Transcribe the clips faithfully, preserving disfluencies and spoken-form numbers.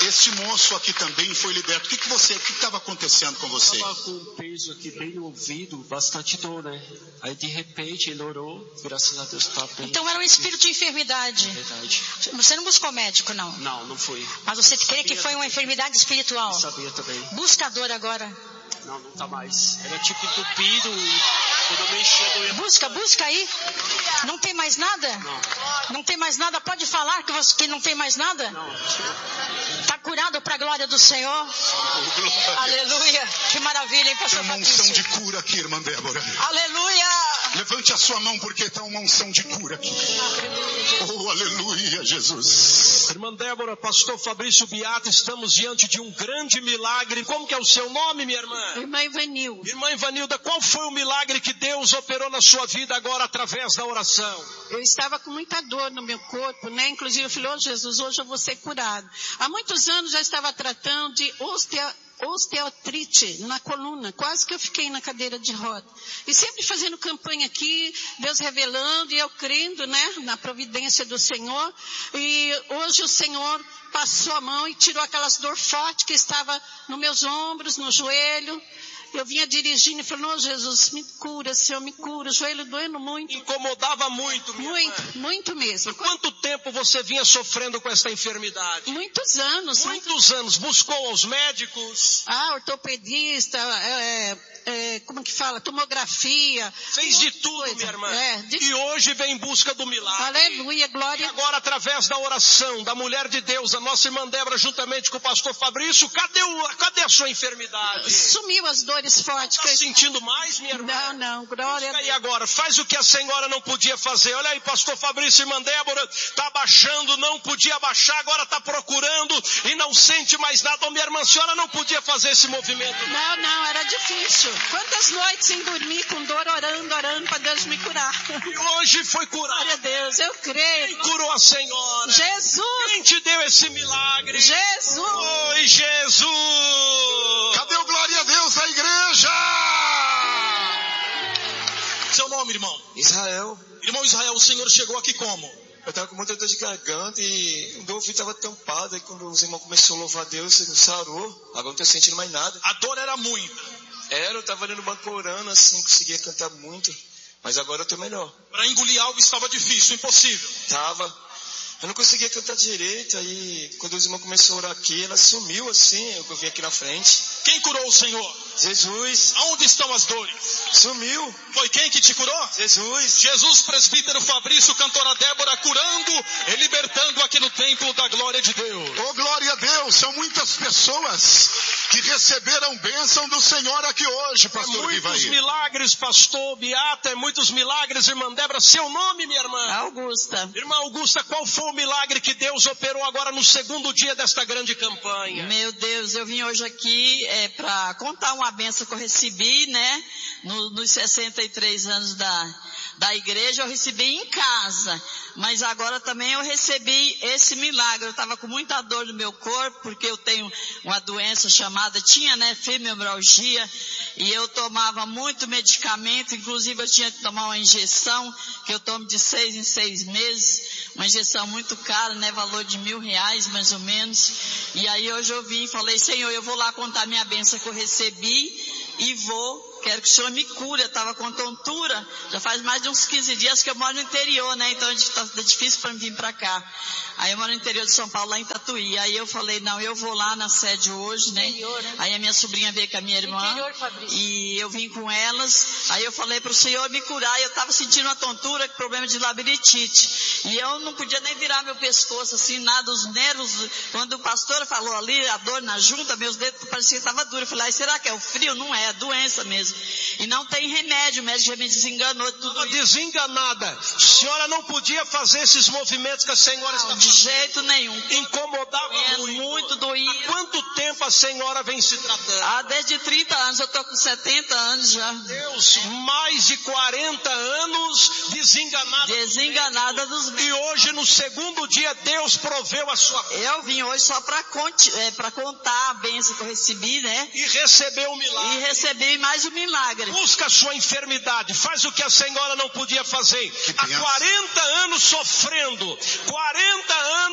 Esse moço aqui também foi liberto. O que que você, o que estava acontecendo com você? Eu estava com um peso aqui bem no ouvido, bastante dor, né? Aí de repente ele orou, graças a Deus está bem. Então era um espírito de enfermidade. Verdade. Você não buscou médico, não? Não, não fui. Mas você crê que foi uma enfermidade espiritual? Eu sabia também. Busca a dor agora. Não, não tá mais. Era tipo entupido e quando eu mexia doía. Busca, busca aí. Não tem mais nada? Não. Não tem mais nada? Pode falar que, você, que não tem mais nada? Não. Está curado para a glória do Senhor? Oh, aleluia. Que maravilha, hein, pastor Tem uma Fabrício? unção de cura aqui, irmã Débora. Aleluia. Levante a sua mão porque está uma unção de cura aqui. Oh, aleluia, Jesus. Irmã Débora, pastor Fabrício Beata, estamos diante de um grande milagre. Como que é o seu nome, minha irmã? Irmã Ivanilda. Irmã Ivanilda, qual foi o milagre que Deus operou na sua vida agora através da oração? Eu estava com muita dor no meu corpo, né? Inclusive eu falei, oh Jesus, hoje eu vou ser curado. Há muitos anos já estava tratando de osteo, osteoartrite na coluna. Quase que eu fiquei na cadeira de roda. E sempre fazendo campanha aqui, Deus revelando e eu crendo, né? Na providência do Senhor. E hoje o Senhor passou a mão e tirou aquelas dor forte que estava nos meus ombros, no joelho. Eu vinha dirigindo e falei, não, Jesus, me cura, Senhor, me cura. O joelho doendo muito. Incomodava muito, minha Muito, irmã. muito mesmo. Por quanto tempo você vinha sofrendo com essa enfermidade? Muitos anos. Muitos anos. Buscou aos médicos? Ah, ortopedista, é, é, como que fala? Tomografia. Fez de tudo, coisa. minha irmã. É, de... E hoje vem em busca do milagre. Aleluia, glória. E agora, através da oração da mulher de Deus, a nossa irmã Débora, juntamente com o pastor Fabrício, cadê, o, cadê a sua enfermidade? Sumiu as dores fortes. Está que eu... sentindo mais, minha irmã? Não, não, glória. E agora, faz o que a senhora não podia fazer. Olha aí, pastor Fabrício e irmã Débora, está abaixando, não podia abaixar, agora está procurando e não sente mais nada. Ô, minha irmã, a senhora não podia fazer esse movimento. Não, não, era difícil. Quantas noites sem dormir, com dor, orando, orando para Deus me curar. E hoje foi curado. Glória a Deus, eu creio. Quem curou a senhora? Jesus. Quem te deu esse milagre? Jesus. Oi, Jesus. Cadê o glória a Deus da igreja? Seu nome, irmão? Israel. Irmão Israel, o senhor chegou aqui como? Eu estava com muita dor de garganta e o meu ouvido estava tampado. E quando os irmãos começaram a louvar a Deus, sarou. Agora não estou sentindo mais nada. A dor era muita. Era, eu estava ali no banco orando, assim, conseguia cantar muito. Mas agora eu estou melhor. Para engolir algo estava difícil, impossível. Tava. Eu não conseguia cantar direito. Aí, quando os irmãos começaram a orar aqui, ela sumiu assim. Eu vim aqui na frente. Quem curou o Senhor? Jesus. Aonde estão as dores? Sumiu. Foi quem que te curou? Jesus. Jesus, presbítero Fabrício, cantora Débora, curando e libertando aqui no templo da glória de Deus. Oh, glória a Deus. São muitas pessoas que receberam bênção do Senhor aqui hoje, pastor Muitos Rivaí. milagres, pastor Beata, muitos milagres, irmã Débora. Seu nome, minha irmã? Augusta. Irmã Augusta, qual foi o milagre que Deus operou agora no segundo dia desta grande campanha? Meu Deus, eu vim hoje aqui é, para contar uma benção que eu recebi, né? No, nos sessenta e três anos da, da igreja, eu recebi em casa. Mas agora também eu recebi esse milagre. Eu estava com muita dor no meu corpo, porque eu tenho uma doença chamada, tinha, né, fibromialgia, e eu tomava muito medicamento, inclusive eu tinha que tomar uma injeção, que eu tomo de seis em seis meses, uma injeção muito cara, né, valor de mil reais mais ou menos. E aí hoje eu vim e falei, Senhor, eu vou lá contar minha bênção que eu recebi e vou. Quero que o Senhor me cure. Eu estava com tontura, já faz mais de uns quinze dias que eu moro no interior, né? Então está difícil para mim vir para cá. Aí eu moro no interior de São Paulo, lá em Tatuí. Aí eu falei, não, eu vou lá na sede hoje, né? Interior, né? Aí a minha sobrinha veio com a minha irmã. Interior, Fabrício. E eu vim com elas. Aí eu falei para o Senhor me curar. E eu estava sentindo uma tontura, problema de labirintite. E eu não podia nem virar meu pescoço, assim, nada, os nervos. Quando o pastor falou ali, a dor na junta, meus dedos pareciam que estavam duros. Eu falei, será que é o frio? Não é, é doença mesmo. E não tem remédio, o médico já me desenganou tudo isso. Desenganada. A senhora não podia fazer esses movimentos que a senhora está fazendo. De jeito nenhum. Incomodava é, muito. Muito doía. Há quanto tempo a senhora vem se tratando? Ah, desde trinta anos, eu estou com setenta anos já. Deus, mais de quarenta anos desenganada. Desenganada dos médicos. E hoje, no segundo dia, Deus proveu a sua cura. Eu vim hoje só para é, para contar a bênção que eu recebi, né? E recebeu o milagre. E recebi mais um milagre. Busca a sua enfermidade, faz o que a senhora não podia fazer. Há quarenta anos sofrendo, quarenta anos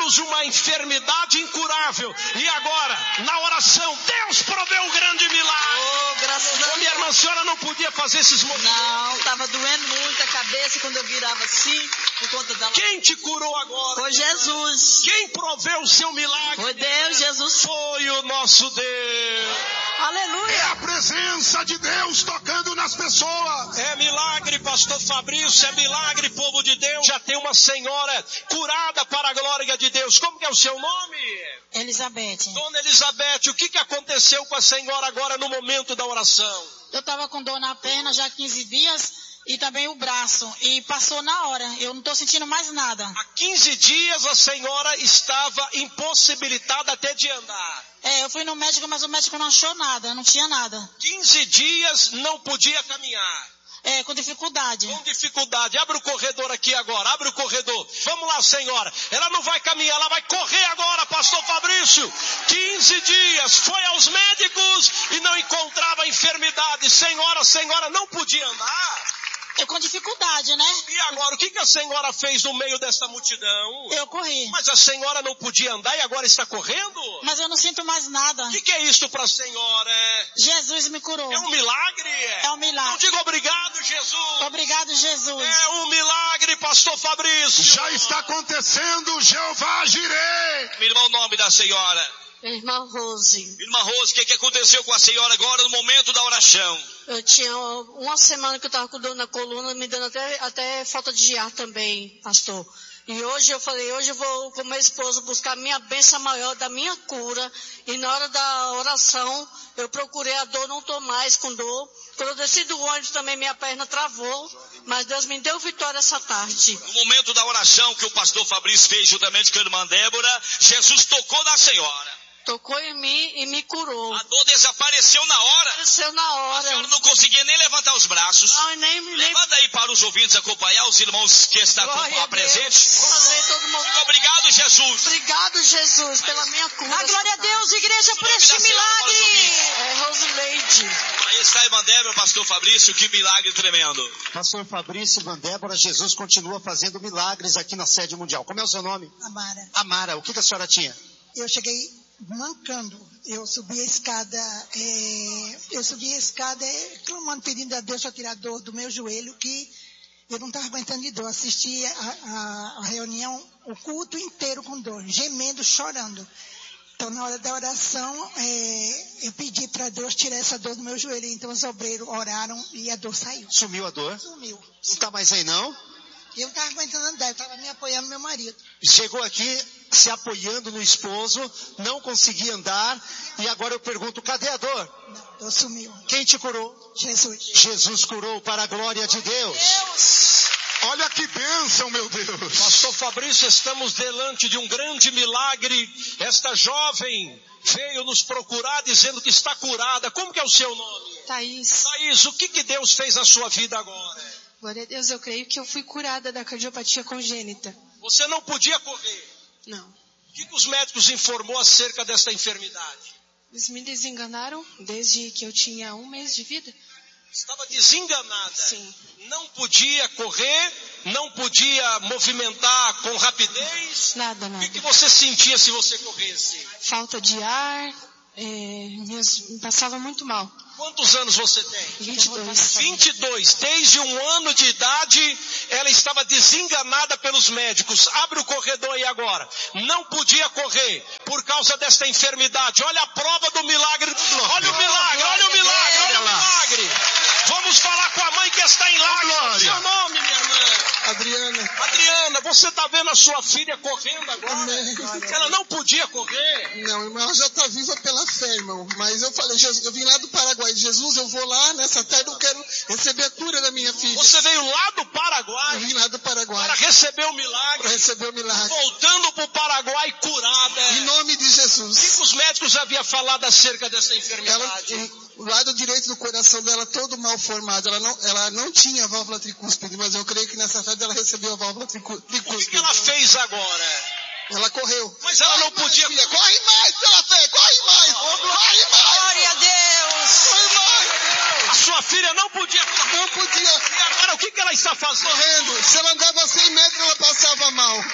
anos uma enfermidade incurável. E agora, na oração, Deus proveu um grande milagre. Oh, graças a Deus. Minha irmã, a senhora não podia fazer esses movimentos. Não, estava doendo muito a cabeça quando eu virava assim, por conta da... Quem te curou agora? Foi Jesus. Quem proveu o seu milagre? Foi Deus, Jesus. Foi o nosso Deus. Aleluia. É a presença de Deus tocando nas pessoas. É milagre, pastor Fabrício, é milagre, povo de Deus. Já tem uma senhora curada para a glória de Deus. Como que é o seu nome? Elizabeth. Dona Elizabeth, o que, que aconteceu com a senhora agora no momento da oração? Eu estava com dor na perna já há quinze dias e também o braço. E passou na hora. Eu não estou sentindo mais nada. Há quinze dias a senhora estava impossibilitada até de andar. É, eu fui no médico, mas o médico não achou nada. Não tinha nada. quinze dias não podia caminhar. É, com dificuldade. Com dificuldade. Abre o corredor aqui agora. Abre o corredor. Vamos lá, senhora. Ela não vai caminhar, ela vai correr agora, pastor Fabrício. quinze dias. Foi aos médicos e não encontrava enfermidade. Senhora, a senhora não podia andar. Eu com dificuldade, né? E agora, o que, que a senhora fez no meio dessa multidão? Eu corri. Mas a senhora não podia andar e agora está correndo? Mas eu não sinto mais nada. O que, que é isso para a senhora? Jesus me curou. É um milagre? É um milagre. Não diga obrigado, Jesus. Obrigado, Jesus. É um milagre, pastor Fabrício. Já está acontecendo, Jeová Jireh. Me irmão, o nome da senhora. Irmã Rose, Irmã Rose, o que, que aconteceu com a senhora agora no momento da oração? eu tinha uma semana que eu estava com dor na coluna, me dando até, até falta de ar também, pastor. E hoje eu falei, hoje eu vou com meu esposo buscar a minha bênção maior da minha cura. E na hora da oração, eu procurei a dor, não estou mais com dor. Quando eu desci do ônibus também minha perna travou, mas Deus me deu vitória essa tarde. No momento da oração que o pastor Fabrício fez juntamente com a irmã Débora, Jesus tocou na senhora. Tocou em mim e me curou. A dor desapareceu na hora. Apareceu na A hora. senhora não conseguia nem levantar os braços. Ai, nem, nem... Levanta aí para os ouvintes acompanhar, os irmãos que estão presentes. Todo mundo... Muito obrigado, Jesus. Obrigado, Jesus, pela minha cura. A glória a Deus, igreja, por Nome este da senhora para os milagre. ouvintes. É Rosileide. Aí está a irmã Débora, pastor Fabrício, que milagre tremendo. Pastor Fabrício, irmã Débora, Jesus continua fazendo milagres aqui na sede mundial. Como é o seu nome? Amara. Amara, o que, que a senhora tinha? Eu cheguei mancando. Eu subi a escada, é, eu subi a escada é, clamando, pedindo a Deus para tirar a dor do meu joelho, que eu não estava aguentando de dor. Assisti a, a, a reunião, o culto inteiro com dor, gemendo, chorando. Então, na hora da oração, é, eu pedi para Deus tirar essa dor do meu joelho. Então, os obreiros oraram e a dor saiu. Sumiu a dor? Sumiu. Não está mais aí, não? Eu não estava aguentando andar, eu estava me apoiando meu marido. Chegou aqui se apoiando no esposo, não conseguia andar, e agora eu pergunto, cadê a dor? Não, eu sumiu. Quem te curou? Jesus. Jesus curou para a glória de Deus. Deus. Olha que bênção, meu Deus. Pastor Fabrício, estamos delante de um grande milagre. Esta jovem veio nos procurar dizendo que está curada. Como que é o seu nome? Thaís. Thaís, o que, que Deus fez na sua vida agora? Glória a Deus, eu creio que eu fui curada da cardiopatia congênita. Você não podia correr. Não. O que, que os médicos informou acerca desta enfermidade? Eles me desenganaram desde que eu tinha um mês de vida. Estava desenganada. Sim. Não podia correr, não podia movimentar com rapidez. Nada, nada. O que, que você sentia se você corresse? Falta de ar, é, me passava muito mal. Quantos anos você tem? vinte e dois. vinte e dois. Desde um ano de idade, ela estava desenganada pelos médicos. Abre o corredor aí agora. Não podia correr por causa desta enfermidade. Olha a prova do milagre. Olha o milagre, olha o milagre, olha o milagre. Vamos falar com a mãe que está em lágrimas. Seu nome, minha irmã? Adriana. Adriana, você está vendo a sua filha correndo agora? Amém. Ela não podia correr. Não, irmão, ela já está viva pela fé, irmão. Mas eu falei, Jesus, eu vim lá do Paraguai. Jesus, eu vou lá nessa tarde, eu quero receber a cura da minha filha. Você veio lá do Paraguai? Eu vim lá do Paraguai. Para receber o milagre. Para receber o milagre. Voltando para o Paraguai curada. Em nome de Jesus. O que os médicos haviam falado acerca dessa enfermidade? Ela, o lado direito do coração dela todo mal formado. Ela não, ela não tinha válvula tricúspide, mas eu creio que nessa tarde ela recebeu a válvula tricúspide. O que, que ela fez agora? Ela correu. Mas ela corre não podia... Mais, filha, corre mais pela fé, corre mais. Corre mais. Glória a Deus. Corre mais. A sua filha não podia correr. Não podia. E agora o que, que ela está fazendo? Correndo. Se ela andava cem metros, ela passava mal. E agora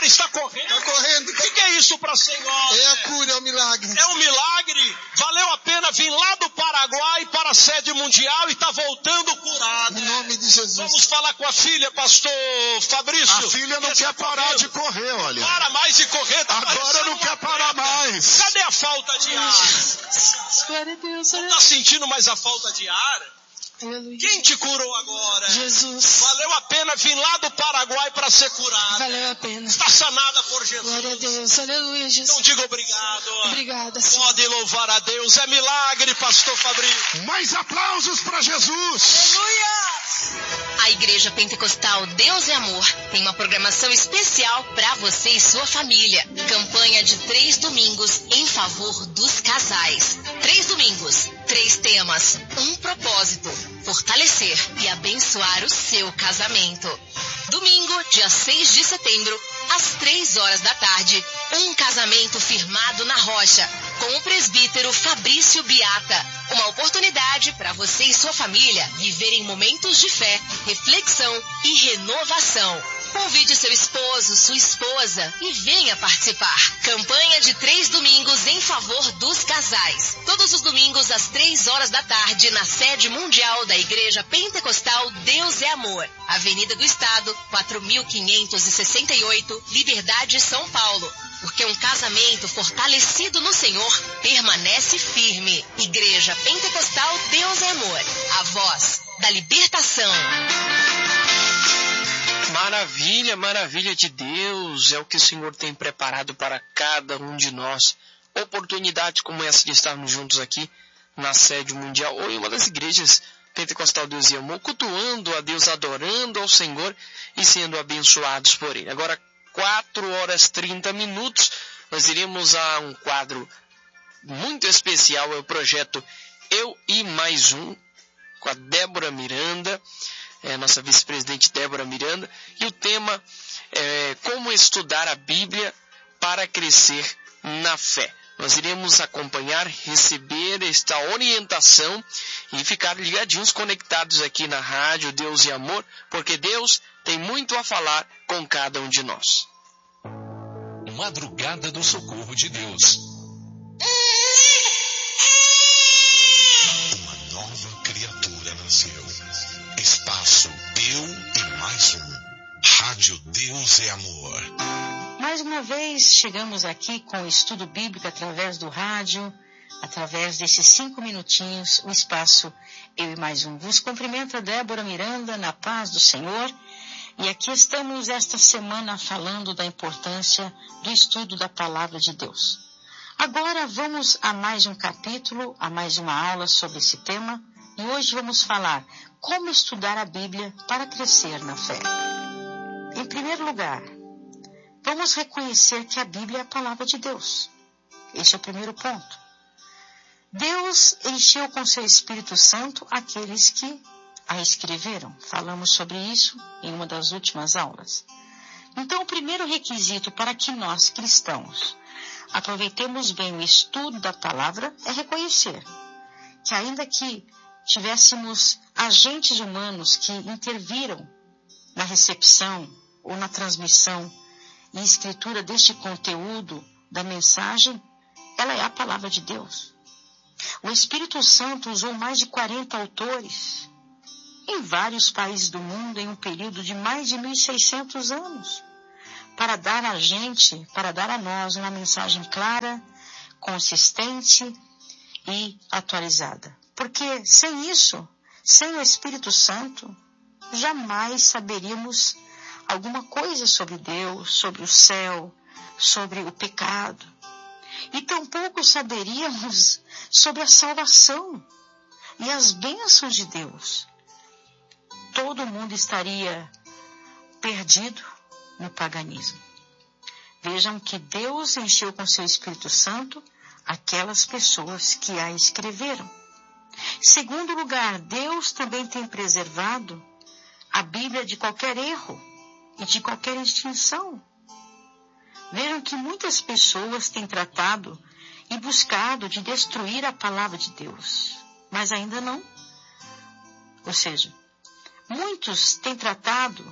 senhora está correndo. Está correndo. O que, que é isso para a senhora? É a cura, é o milagre. É um milagre. Valeu a pena vir lá do Paraguai para a sede mundial e está voltando curada. Em nome de Jesus. Vamos falar com a filha, pastor Fabrício. A filha não quer parar de correr, olha. Para mais de correr. Tá Agora não quer parar mais. Cadê a falta de ar? Glória a Deus. Não está sentindo mais a falta de ar? Aleluia. Quem te curou agora? Jesus. Valeu a pena vir lá do Paraguai para ser curada. Valeu a pena. Está sanada por Jesus. Glória a Deus. Aleluia, Jesus. Então diga obrigado. Obrigada, Senhor. Pode louvar a Deus. É milagre, pastor Fabrício. Mais aplausos para Jesus. Aleluia. A Igreja Pentecostal Deus é Amor tem uma programação especial para você e sua família. Campanha de três domingos em favor dos casais. Três domingos, três temas, um propósito: fortalecer e abençoar o seu casamento. Domingo, dia seis de setembro, às três horas da tarde, um casamento firmado na rocha, com o presbítero Fabrício Biata. Uma oportunidade para você e sua família viverem momentos de fé, reflexão e renovação. Convide seu esposo, sua esposa e venha participar. Campanha de três domingos em favor dos casais. Todos os domingos às três horas da tarde na sede mundial da Igreja Pentecostal Deus é Amor. Avenida do Estado, quatro mil quinhentos e sessenta e oito, Liberdade, São Paulo. Porque um casamento fortalecido no Senhor permanece firme. Igreja Pentecostal Deus é Amor. A voz da libertação. Maravilha, maravilha de Deus, é o que o Senhor tem preparado para cada um de nós. Oportunidades como essa de estarmos juntos aqui na sede mundial, ou em uma das igrejas Pentecostal Deus e Amor, cultuando a Deus, adorando ao Senhor e sendo abençoados por Ele. Agora, quatro horas e trinta minutos, nós iremos a um quadro muito especial, é o projeto Eu e Mais Um, com a Débora Miranda, é, nossa vice-presidente Débora Miranda, e o tema é como estudar a Bíblia para crescer na fé. Nós iremos acompanhar, receber esta orientação e ficar ligadinhos, conectados aqui na rádio Deus e Amor, porque Deus tem muito a falar com cada um de nós. Madrugada do Socorro de Deus. Uma nova criatura nasceu. Espaço Eu e Mais Um. Rádio Deus é Amor. Mais uma vez chegamos aqui com o estudo bíblico através do rádio, através desses cinco minutinhos, o espaço Eu e Mais Um. Vos cumprimenta Débora Miranda, na paz do Senhor. E aqui estamos esta semana falando da importância do estudo da Palavra de Deus. Agora vamos a mais um capítulo, a mais uma aula sobre esse tema. E hoje vamos falar como estudar a Bíblia para crescer na fé. Em primeiro lugar, vamos reconhecer que a Bíblia é a Palavra de Deus. Este é o primeiro ponto. Deus encheu com seu Espírito Santo aqueles que a escreveram. Falamos sobre isso em uma das últimas aulas. Então, o primeiro requisito para que nós, cristãos, aproveitemos bem o estudo da palavra é reconhecer que, ainda que tivéssemos agentes humanos que interviram na recepção ou na transmissão e escritura deste conteúdo da mensagem, ela é a palavra de Deus. O Espírito Santo usou mais de quarenta autores em vários países do mundo em um período de mais de mil e seiscentos anos, para dar a gente, para dar a nós uma mensagem clara, consistente e atualizada. Porque sem isso, sem o Espírito Santo, jamais saberíamos alguma coisa sobre Deus, sobre o céu, sobre o pecado. E tampouco saberíamos sobre a salvação e as bênçãos de Deus. Todo mundo estaria perdido no paganismo. Vejam que Deus encheu com seu Espírito Santo aquelas pessoas que a escreveram. Segundo lugar, Deus também tem preservado a Bíblia de qualquer erro e de qualquer extinção. Vejam que muitas pessoas têm tratado e buscado de destruir a palavra de Deus, mas ainda não. Ou seja, muitos têm tratado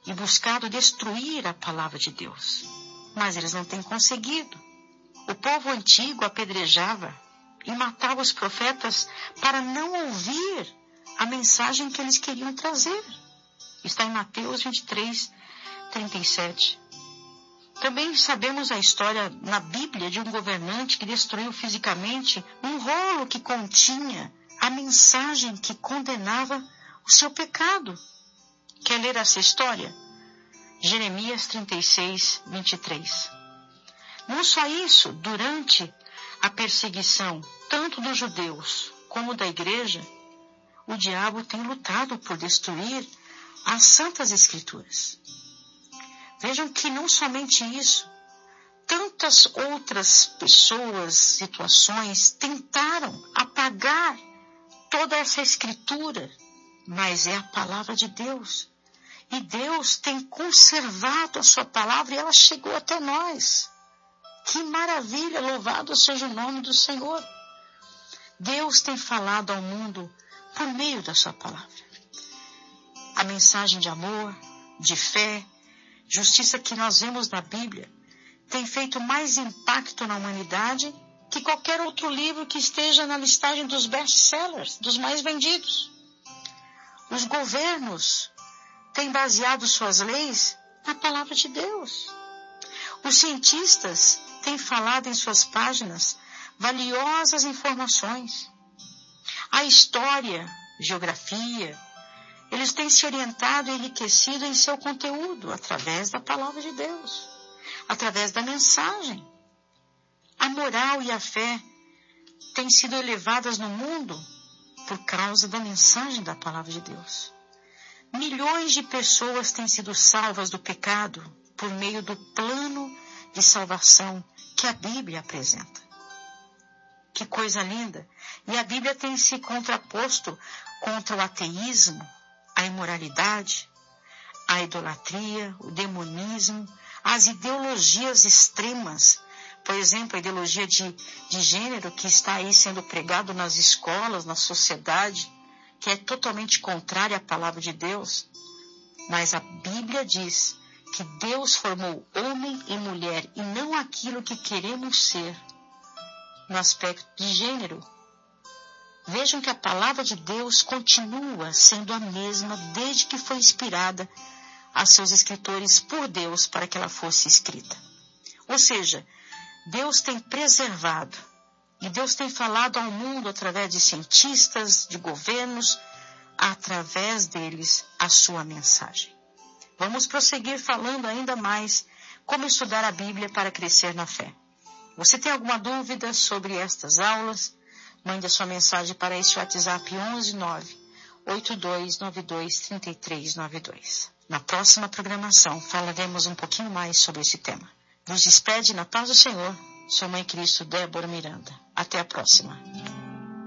e buscado destruir a palavra de Deus, mas eles não têm conseguido. O povo antigo apedrejava e matava os profetas para não ouvir a mensagem que eles queriam trazer. Está em Mateus vinte e três, trinta e sete. Também sabemos a história na Bíblia de um governante que destruiu fisicamente um rolo que continha a mensagem que condenava o seu pecado. Quer ler essa história? Jeremias trinta e seis, vinte e três. Não só isso, durante a perseguição tanto dos judeus como da igreja, o diabo tem lutado por destruir as Santas Escrituras. Vejam que não somente isso, tantas outras pessoas, situações tentaram apagar toda essa Escritura, mas é a palavra de Deus. E Deus tem conservado a sua palavra e ela chegou até nós. Que maravilha, louvado seja o nome do Senhor. Deus tem falado ao mundo por meio da sua palavra. A mensagem de amor, de fé, justiça que nós vemos na Bíblia tem feito mais impacto na humanidade que qualquer outro livro que esteja na listagem dos best-sellers, dos mais vendidos. Os governos têm baseado suas leis na palavra de Deus. Os cientistas têm falado em suas páginas valiosas informações. A história, geografia, eles têm se orientado e enriquecido em seu conteúdo através da palavra de Deus, através da mensagem. A moral e a fé têm sido elevadas no mundo por causa da mensagem da palavra de Deus. Milhões de pessoas têm sido salvas do pecado por meio do plano de salvação que a Bíblia apresenta. Que coisa linda! E a Bíblia tem se contraposto contra o ateísmo, a imoralidade, a idolatria, o demonismo, as ideologias extremas. Por exemplo, a ideologia de, de gênero que está aí sendo pregado nas escolas, na sociedade, que é totalmente contrária à palavra de Deus. Mas a Bíblia diz que Deus formou homem e mulher e não aquilo que queremos ser no aspecto de gênero. Vejam que a palavra de Deus continua sendo a mesma desde que foi inspirada a seus escritores por Deus para que ela fosse escrita. Ou seja, Deus tem preservado e Deus tem falado ao mundo através de cientistas, de governos, através deles a sua mensagem. Vamos prosseguir falando ainda mais como estudar a Bíblia para crescer na fé. Você tem alguma dúvida sobre estas aulas? Mande a sua mensagem para este WhatsApp onze nove oito dois nove dois três três nove dois. Na próxima programação falaremos um pouquinho mais sobre esse tema. Nos despede na paz do Senhor, sua mãe Cristo, Débora Miranda. Até a próxima.